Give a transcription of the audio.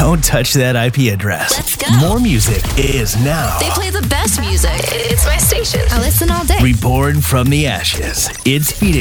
Don't touch that IP address. Let's go. More music is now. They play the best music. It's my station. I listen all day. Reborn from the ashes. It's Phoenix.